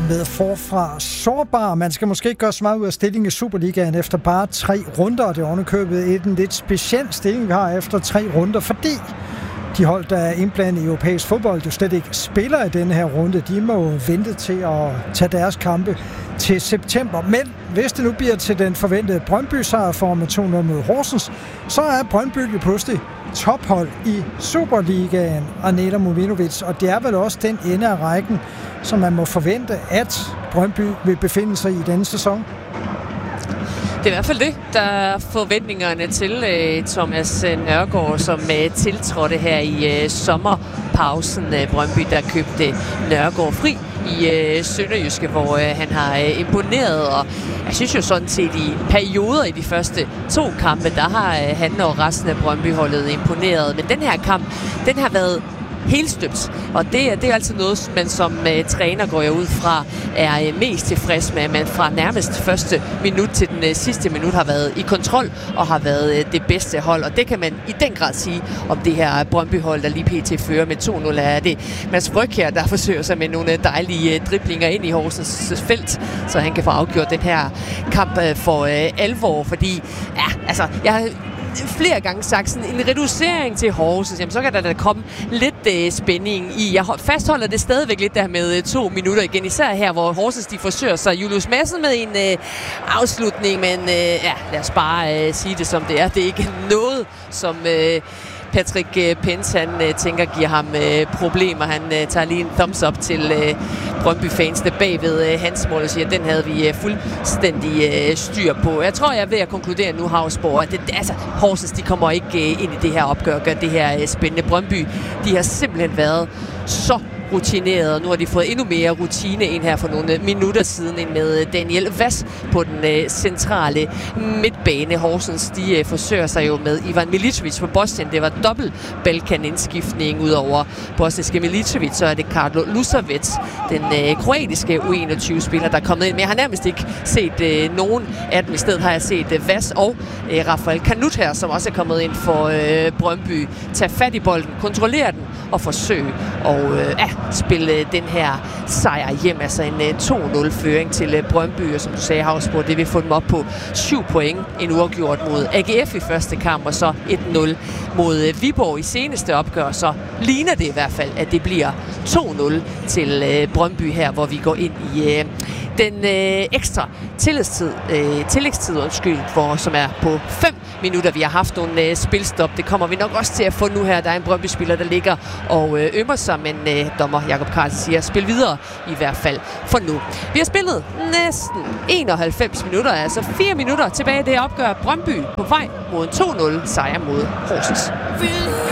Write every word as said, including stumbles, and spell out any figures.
med forfra sårbar. Man skal måske ikke gøre så meget ud af stillingen i Superligaen efter bare tre runder. Det er ovenikøbet en lidt speciel stilling, vi har efter tre runder, fordi de hold, der er indblandet i europæisk fodbold, jo slet ikke spiller i denne her runde. De må vente til at tage deres kampe til september. Men hvis det nu bliver til den forventede Brøndby-sejr for med to nul mod Horsens, så er Brøndby pludselig tophold i Superligaen, Anela Muminovic, og det er vel også den ende af rækken, som man må forvente, at Brøndby vil befinde sig i denne sæson. Det er i hvert fald det, der er forventningerne til uh, Thomas Nørgaard, som uh, tiltrådte her i uh, sommerpausen. Uh, Brøndby, der købte Nørgaard fri i uh, Sønderjyske, hvor uh, han har uh, imponeret, og jeg synes jo sådan set i perioder i de første to kampe, der har uh, han og resten af Brøndby-holdet imponeret. Men den her kamp, den har været helt støbt. Og det, det er altid noget, man som uh, træner går jeg ud fra, er uh, mest tilfreds med, at man fra nærmest første minut til den uh, sidste minut har været i kontrol og har været uh, det bedste hold. Og det kan man i den grad sige om det her Brøndby-hold, der lige pt. Fører med to nul. Er det Mads Brygge her, der forsøger sig med nogle dejlige uh, driblinger ind i Horsens felt, så han kan få afgjort den her kamp uh, for uh, alvor. Fordi, ja, altså, jeg flere gange sagt sådan en reducering til Horsens, jamen så kan der da komme lidt øh, spænding i. Jeg fastholder det stadigvæk lidt der med øh, to minutter igen, især her, hvor Horsens de forsøger sig. Julius Madsen med en øh, afslutning, men øh, ja, lad os bare øh, sige det som det er. Det er ikke noget, som Øh, Patrick Pence, han øh, tænker, giver ham øh, problemer. Han øh, tager lige en thumbs up til øh, Brøndby-fansene bagved øh, hans mål og siger, at den havde vi øh, fuldstændig øh, styr på. Jeg tror, jeg er ved at konkludere nu, Havsborg, at det, altså, Horsens, de kommer ikke øh, ind i det her opgør, gør det her øh, spændende. Brøndby, de har simpelthen været så rutineret. Nu har de fået endnu mere rutine ind her for nogle minutter siden end med Daniel Vass på den øh, centrale midtbane. Horsens, de øh, forsøger sig jo med Ivan Milicevic på Bosnien. Det var dobbelt Balkan-indskiftning ud over bosniske Milicevic, så er det Karlo Lusovic, den øh, kroatiske U enogtyve-spiller, der er kommet ind. Men jeg har nærmest ikke set øh, nogen af dem. I stedet har jeg set øh, Vass og øh, Rafael Kanut her, som også er kommet ind for øh, Brøndby. Tag fat i bolden, kontrollere den og forsøge og øh, ja, spille den her sejr hjem. Altså en uh, to nul-føring til uh, Brøndby, og som du sagde, Havsborg, det vil få dem op på syv point. En uafgjort mod A G F i første kamp, og så et nul mod uh, Viborg i seneste opgør. Så ligner det i hvert fald, at det bliver to nul til uh, Brøndby her, hvor vi går ind i uh, den øh, ekstra tillidstid, øh, tillægstid, undskyld, for, som er på fem minutter. Vi har haft nogle øh, spilstop. Det kommer vi nok også til at få nu her. Der er en Brøndby-spiller, der ligger og øh, ømmer sig, men øh, dommer Jakob Carlsen siger, spil videre i hvert fald for nu. Vi har spillet næsten enoghalvfems minutter, altså fire minutter tilbage i det opgør. Brøndby på vej mod en to nul sejr mod Horsens.